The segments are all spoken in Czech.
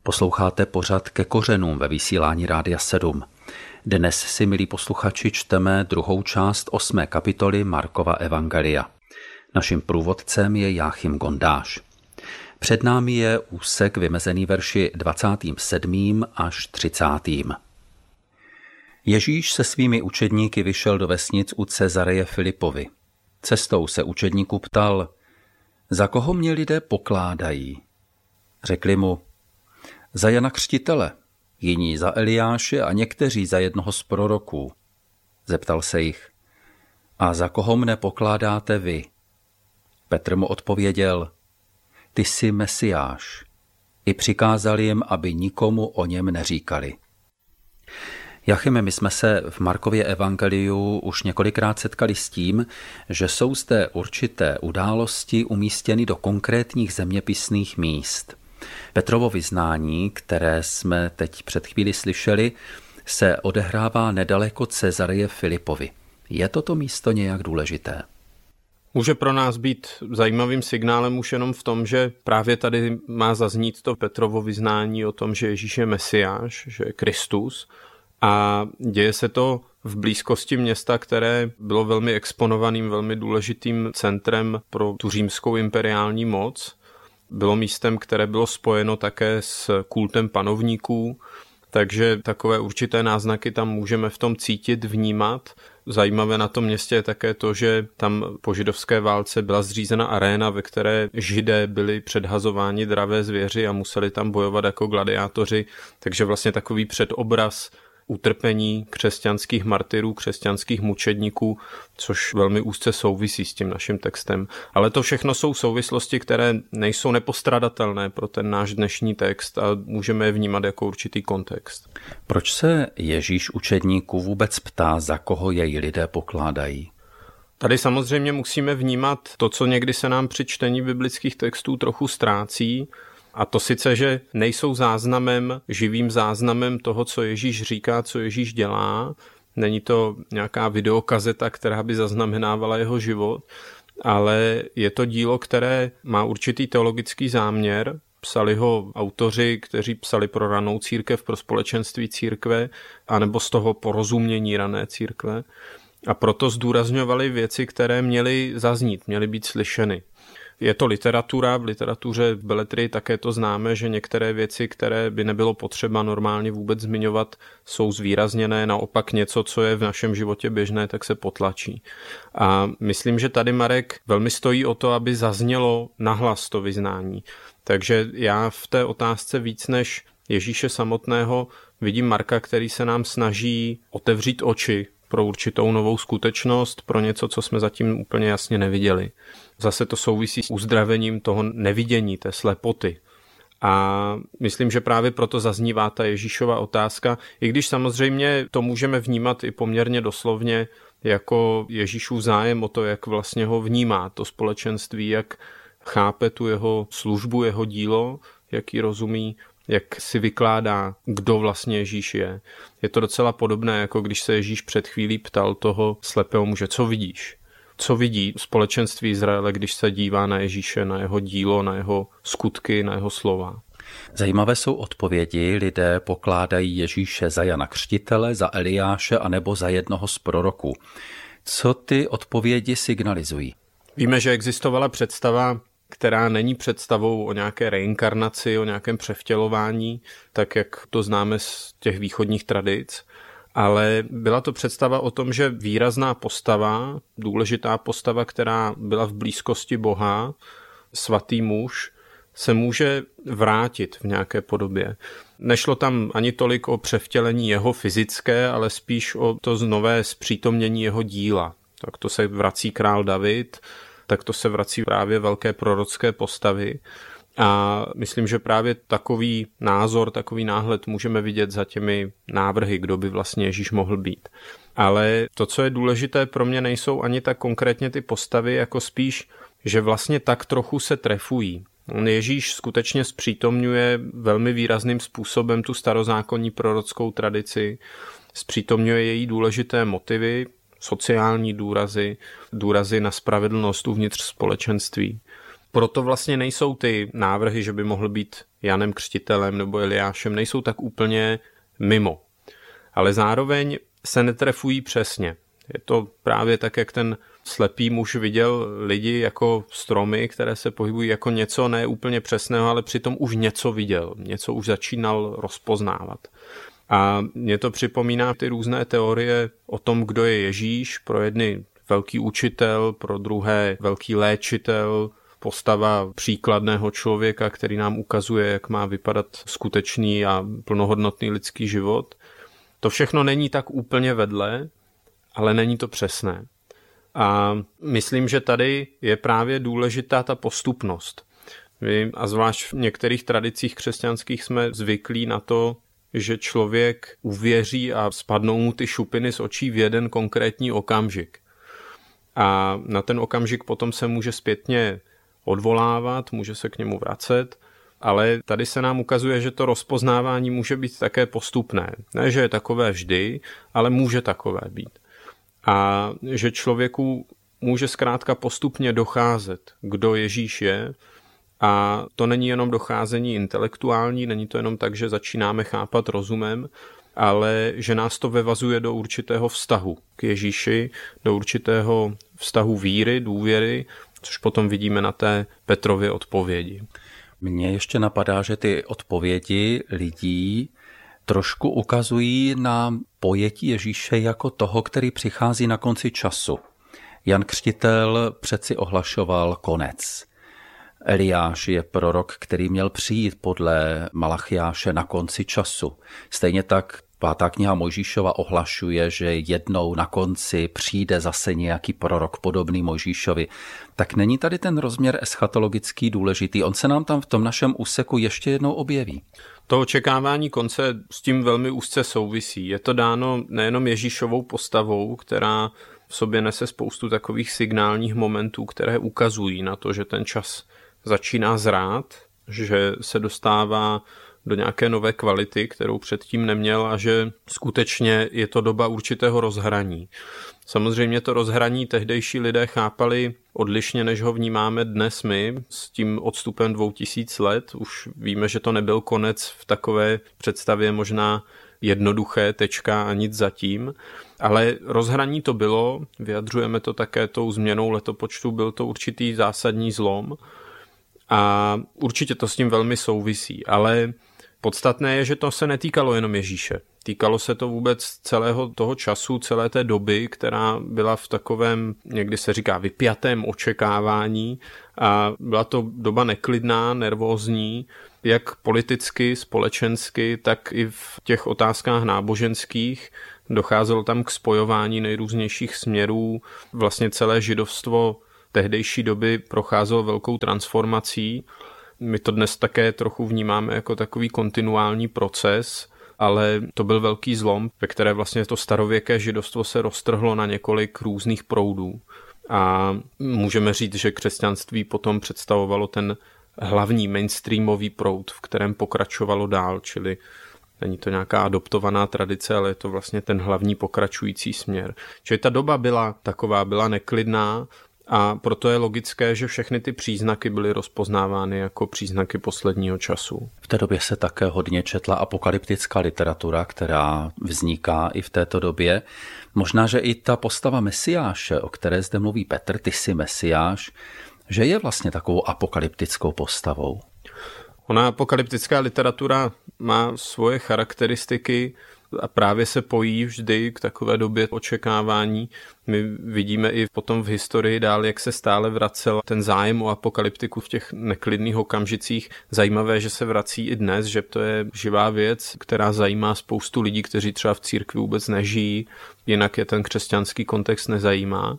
Posloucháte pořad Ke kořenům ve vysílání Rádia 7. Dnes si, milí posluchači, čteme druhou část 8. kapitoly Markova evangelia. Naším průvodcem je Jáchym Gondáš. Před námi je úsek vymezený verši 27. až 30. Ježíš se svými učedníky vyšel do vesnic u Cezareje Filipovi. Cestou se učedníků ptal, za koho mě lidé pokládají? Řekli mu, za Jana Křtitele, jiní za Eliáše a někteří za jednoho z proroků. Zeptal se jich, a za koho mne pokládáte vy? Petr mu odpověděl, ty jsi Mesiáš. I přikázal jim, aby nikomu o něm neříkali. Jáchyme, my jsme se v Markově evangeliu už několikrát setkali s tím, že jsou zde určité události umístěny do konkrétních zeměpisných míst. Petrovo vyznání, které jsme teď před chvíli slyšeli, se odehrává nedaleko Cezareje Filipovi. Je toto místo nějak důležité? Může pro nás být zajímavým signálem už jenom v tom, že právě tady má zaznít to Petrovo vyznání o tom, že Ježíš je Mesiáš, že je Kristus. A děje se to v blízkosti města, které bylo velmi exponovaným, velmi důležitým centrem pro tu římskou imperiální moc. Bylo místem, které bylo spojeno také s kultem panovníků, takže takové určité náznaky tam můžeme v tom cítit, vnímat. Zajímavé na tom městě je také to, že tam po židovské válce byla zřízena aréna, ve které Židé byli předhazováni dravé zvěři a museli tam bojovat jako gladiátoři, takže vlastně takový předobraz utrpení křesťanských martyrů, křesťanských mučedníků, což velmi úzce souvisí s tím naším textem. Ale to všechno jsou souvislosti, které nejsou nepostradatelné pro ten náš dnešní text a můžeme je vnímat jako určitý kontext. Proč se Ježíš učedníků vůbec ptá, za koho jej lidé pokládají? Tady samozřejmě musíme vnímat to, co někdy se nám při čtení biblických textů trochu ztrácí, a to sice, že nejsou záznamem, živým záznamem toho, co Ježíš říká, co Ježíš dělá. Není to nějaká videokazeta, která by zaznamenávala jeho život, ale je to dílo, které má určitý teologický záměr. Psali ho autoři, kteří psali pro ranou církev, pro společenství církve, anebo z toho porozumění rané církve. A proto zdůrazňovali věci, které měly zaznít, měly být slyšeny. Je to literatura, v literatuře, v beletrii také to známe, že některé věci, které by nebylo potřeba normálně vůbec zmiňovat, jsou zvýrazněné, naopak něco, co je v našem životě běžné, tak se potlačí. A myslím, že tady Marek velmi stojí o to, aby zaznělo nahlas to vyznání. Takže já v té otázce víc než Ježíše samotného vidím Marka, který se nám snaží otevřít oči pro určitou novou skutečnost, pro něco, co jsme zatím úplně jasně neviděli. Zase to souvisí s uzdravením toho nevidění, té slepoty. A myslím, že právě proto zaznívá ta Ježíšova otázka, i když samozřejmě to můžeme vnímat i poměrně doslovně jako Ježíšův zájem o to, jak vlastně ho vnímá to společenství, jak chápe tu jeho službu, jeho dílo, jak ji rozumí, jak si vykládá, kdo vlastně Ježíš je. Je to docela podobné, jako když se Ježíš před chvílí ptal toho slepého muže, co vidíš? Co vidí společenství Izraele, když se dívá na Ježíše, na jeho dílo, na jeho skutky, na jeho slova? Zajímavé jsou odpovědi. Lidé pokládají Ježíše za Jana Křtitele, za Eliáše anebo za jednoho z proroků. Co ty odpovědi signalizují? Víme, že existovala představa, která není představou o nějaké reinkarnaci, o nějakém převtělování, tak jak to známe z těch východních tradic, ale byla to představa o tom, že výrazná postava, důležitá postava, která byla v blízkosti Boha, svatý muž, se může vrátit v nějaké podobě. Nešlo tam ani tolik o převtělení jeho fyzické, ale spíš o to nové zpřítomnění jeho díla. Tak to se vrací král David, tak to se vrací právě velké prorocké postavy. A myslím, že právě takový názor, takový náhled můžeme vidět za těmi návrhy, kdo by vlastně Ježíš mohl být. Ale to, co je důležité pro mě, nejsou ani tak konkrétně ty postavy, jako spíš, že vlastně tak trochu se trefují. Ježíš skutečně zpřítomňuje velmi výrazným způsobem tu starozákonní prorockou tradici, zpřítomňuje její důležité motivy, sociální důrazy na spravedlnost uvnitř společenství. proto vlastně nejsou ty návrhy, že by mohl být Janem Křtitelem nebo Eliášem, nejsou tak úplně mimo. Ale zároveň se netrefují přesně. Je to právě tak, jak ten slepý muž viděl lidi jako stromy, které se pohybují jako něco ne úplně přesného, ale přitom už něco viděl, něco už začínal rozpoznávat. A mě to připomíná ty různé teorie o tom, kdo je Ježíš, pro jedny velký učitel, pro druhé velký léčitel, postava příkladného člověka, který nám ukazuje, jak má vypadat skutečný a plnohodnotný lidský život. To všechno není tak úplně vedle, ale není to přesné. A myslím, že tady je právě důležitá ta postupnost. A zvlášť v některých tradicích křesťanských jsme zvyklí na to, že člověk uvěří a spadnou mu ty šupiny z očí v jeden konkrétní okamžik. A na ten okamžik potom se může zpětně odvolávat, může se k němu vracet, ale tady se nám ukazuje, že to rozpoznávání může být také postupné. Ne, že je takové vždy, ale může takové být. A že člověku může zkrátka postupně docházet, kdo Ježíš je, a to není jenom docházení intelektuální, není to jenom tak, že začínáme chápat rozumem, ale že nás to vyvazuje do určitého vztahu k Ježíši, do určitého vztahu víry, důvěry, což potom vidíme na té Petrově odpovědi. Mně ještě napadá, že ty odpovědi lidí trošku ukazují na pojetí Ježíše jako toho, který přichází na konci času. Jan Křtitel přeci ohlašoval konec. Eliáš je prorok, který měl přijít podle Malachiáše na konci času. Stejně tak 5. kniha Mojžíšova ohlašuje, že jednou na konci přijde zase nějaký prorok podobný Mojžíšovi. Tak není tady ten rozměr eschatologický důležitý? On se nám tam v tom našem úseku ještě jednou objeví. To očekávání konce s tím velmi úzce souvisí. Je to dáno nejenom Ježíšovou postavou, která v sobě nese spoustu takových signálních momentů, které ukazují na to, že ten čas začíná zrát, že se dostává do nějaké nové kvality, kterou předtím neměl, a že skutečně je to doba určitého rozhraní. Samozřejmě to rozhraní tehdejší lidé chápali odlišně, než ho vnímáme dnes my, s tím odstupem 2000 let. Už víme, že to nebyl konec v takové představě možná jednoduché, tečka a nic zatím, ale rozhraní to bylo, vyjadřujeme to také tou změnou letopočtu, byl to určitý zásadní zlom a určitě to s tím velmi souvisí, ale podstatné je, že to se netýkalo jenom Ježíše. Týkalo se to vůbec celého toho času, celé té doby, která byla v takovém, někdy se říká, vypjatém očekávání, a byla to doba neklidná, nervózní, jak politicky, společensky, tak i v těch otázkách náboženských. Docházelo tam k spojování nejrůznějších směrů. Vlastně celé židovstvo tehdejší doby procházelo velkou transformací. My to dnes také trochu vnímáme jako takový kontinuální proces, ale to byl velký zlom, ve které vlastně to starověké židovstvo se roztrhlo na několik různých proudů. A můžeme říct, že křesťanství potom představovalo ten hlavní mainstreamový proud, v kterém pokračovalo dál, čili není to nějaká adoptovaná tradice, ale je to vlastně ten hlavní pokračující směr. Čili ta doba byla taková, byla neklidná, a proto je logické, že všechny ty příznaky byly rozpoznávány jako příznaky posledního času. V té době se také hodně četla apokalyptická literatura, která vzniká i v této době. Možná, že i ta postava Mesiáše, o které zde mluví Petr, ty jsi Mesiáš, že je vlastně takovou apokalyptickou postavou. Ona apokalyptická literatura má svoje charakteristiky a právě se pojí vždy k takové době očekávání. My vidíme i potom v historii dál, jak se stále vracel ten zájem o apokalyptiku v těch neklidných okamžicích. Zajímavé, že se vrací i dnes, že to je živá věc, která zajímá spoustu lidí, kteří třeba v církvi vůbec nežijí, jinak je ten křesťanský kontext nezajímá.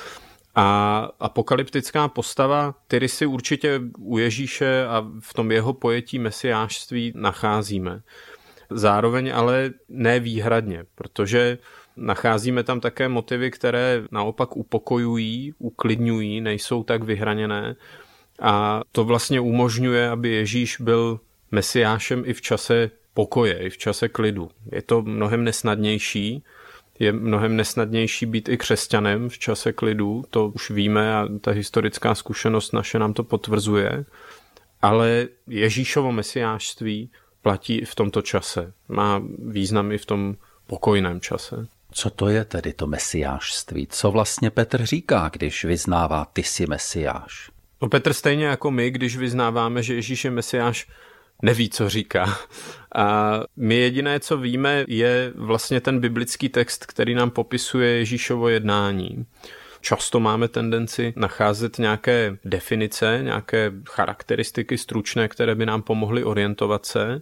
A apokalyptická postava, ty si určitě u Ježíše a v tom jeho pojetí mesiášství nacházíme. Zároveň ale ne výhradně, protože nacházíme tam také motivy, které naopak upokojují, uklidňují, nejsou tak vyhraněné, a to vlastně umožňuje, aby Ježíš byl mesiášem i v čase pokoje, i v čase klidu. Je to mnohem nesnadnější, Je mnohem nesnadnější být i křesťanem v čase klidu, to už víme a ta historická zkušenost naše nám to potvrzuje, ale Ježíšovo mesiášství platí i v tomto čase. Má význam i v tom pokojném čase. Co to je tedy to mesiášství? Co vlastně Petr říká, když vyznává ty jsi mesiáš? No Petr stejně jako my, když vyznáváme, že Ježíš je mesiáš, neví, co říká. A my jediné, co víme, je vlastně ten biblický text, který nám popisuje Ježíšovo jednání. Často máme tendenci nacházet nějaké definice, nějaké charakteristiky stručné, které by nám pomohly orientovat se,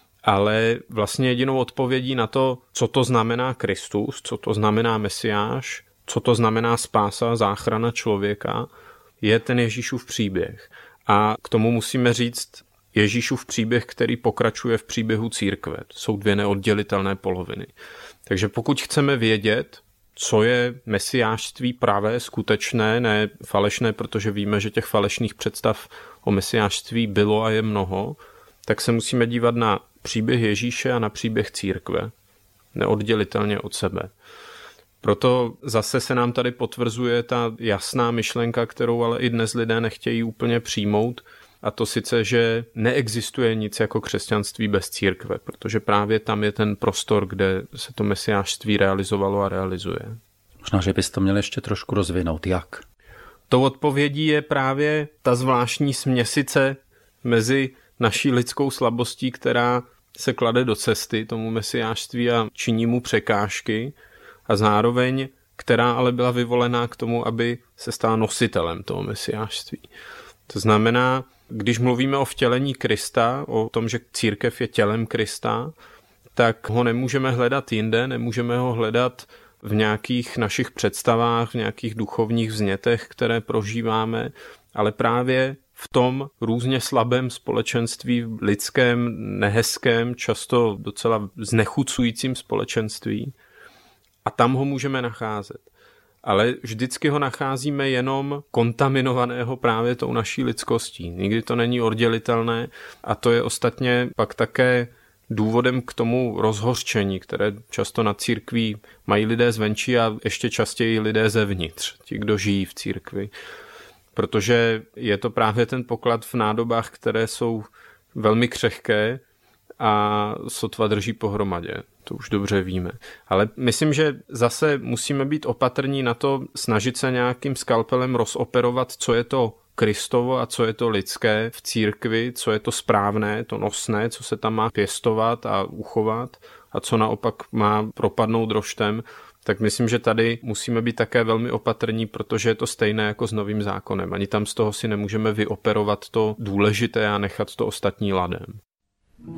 ale vlastně jedinou odpovědí na to, co to znamená Kristus, co to znamená Mesiáš, co to znamená spása, záchrana člověka, je ten Ježíšův příběh. A k tomu musíme říct Ježíšův příběh, který pokračuje v příběhu církve. Jsou dvě neoddělitelné poloviny. Takže pokud chceme vědět, co je mesiášství pravé, skutečné, ne falešné, protože víme, že těch falešných představ o mesiášství bylo a je mnoho, tak se musíme dívat na příběh Ježíše a na příběh církve. Neoddělitelně od sebe. Proto zase se nám tady potvrzuje ta jasná myšlenka, kterou ale i dnes lidé nechtějí úplně přijmout, a to sice, že neexistuje nic jako křesťanství bez církve, protože právě tam je ten prostor, kde se to mesiášství realizovalo a realizuje. Možná, že bys to měl ještě trošku rozvinout. Jak? Tou odpovědí je právě ta zvláštní směsice mezi naší lidskou slabostí, která se klade do cesty tomu mesiášství a činí mu překážky, a zároveň, která ale byla vyvolená k tomu, aby se stala nositelem toho mesiášství. To znamená, když mluvíme o vtělení Krista, o tom, že církev je tělem Krista, tak ho nemůžeme hledat jinde, nemůžeme ho hledat v nějakých našich představách, v nějakých duchovních vznětech, které prožíváme, ale právě v tom různě slabém společenství, lidském, nehezkém, často docela znechucujícím společenství. A tam ho můžeme nacházet. Ale vždycky ho nacházíme jenom kontaminovaného právě tou naší lidskostí. Nikdy to není oddělitelné a to je ostatně pak také důvodem k tomu rozhořčení, které často na církví mají lidé zvenčí a ještě častěji lidé zevnitř, ti, kdo žijí v církvi. Protože je to právě ten poklad v nádobách, které jsou velmi křehké a sotva drží pohromadě. To už dobře víme. Ale myslím, že zase musíme být opatrní na to, snažit se nějakým skalpelem rozoperovat, co je to Kristovo a co je to lidské v církvi, co je to správné, to nosné, co se tam má pěstovat a uchovat a co naopak má propadnout roštem. Tak myslím, že tady musíme být také velmi opatrní, protože je to stejné jako s Novým zákonem. Ani tam z toho si nemůžeme vyoperovat to důležité a nechat to ostatní ladem.